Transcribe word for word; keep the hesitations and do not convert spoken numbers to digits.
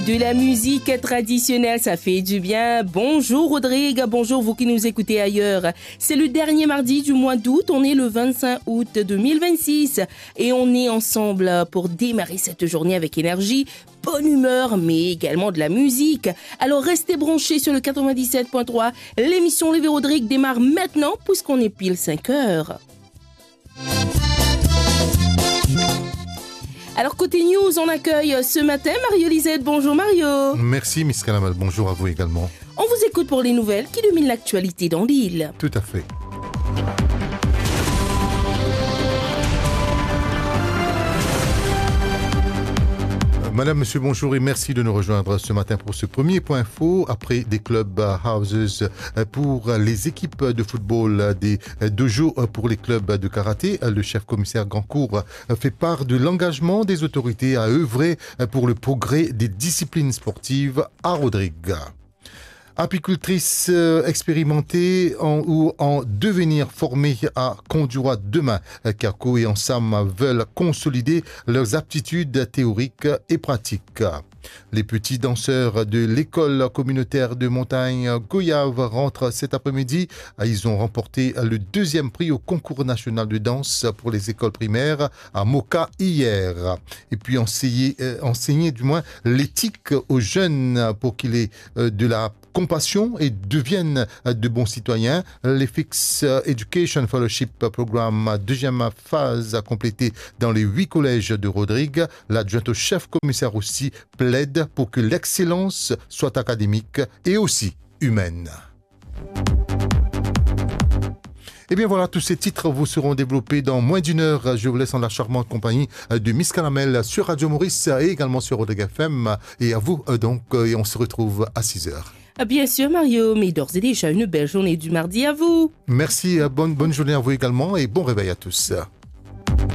De la musique traditionnelle, ça fait du bien. Bonjour Rodrigue, bonjour vous qui nous écoutez ailleurs. C'est le dernier mardi du mois d'août, on est le vingt-cinq août deux mille vingt-six et on est ensemble pour démarrer cette journée avec énergie, bonne humeur, mais également de la musique. Alors restez branchés sur le quatre-vingt-dix-sept point trois. L'émission Lévé Rodrigue démarre maintenant puisqu'on est pile cinq heures. Alors côté news, on accueille ce matin Mario Lisette. Bonjour Mario. Merci Miss Kalamal, bonjour à vous également. On vous écoute pour les nouvelles qui dominent l'actualité dans l'île. Tout à fait. Madame, monsieur, bonjour et merci de nous rejoindre ce matin pour ce premier point info. Après des club houses pour les équipes de football, des dojos pour les clubs de karaté, le chef commissaire Grandcourt fait part de l'engagement des autorités à œuvrer pour le progrès des disciplines sportives à Rodrigue. Apicultrice euh, expérimentée en, ou en devenir formée à Conduroit demain, Carco et Ensam veulent consolider leurs aptitudes théoriques et pratiques. Les petits danseurs de l'école communautaire de montagne Goyave rentrent cet après-midi. Ils ont remporté le deuxième prix au concours national de danse pour les écoles primaires à Moka hier. Et puis enseigner, euh, enseigner du moins l'éthique aux jeunes pour qu'ils aient euh, de la compassion et deviennent de bons citoyens. L'E F I X Education Fellowship Programme, deuxième phase à compléter dans les huit collèges de Rodrigue. L'adjoint au chef commissaire aussi plaide pour que l'excellence soit académique et aussi humaine. Et bien voilà, tous ces titres vous seront développés dans moins d'une heure. Je vous laisse en la charmante compagnie de Miss Caramel sur Radio Maurice et également sur Rodrigue F M. Et à vous donc, et on se retrouve à six heures. Bien sûr Mario, mais d'ores et déjà une belle journée du mardi à vous. Merci, bonne, bonne journée à vous également et bon réveil à tous.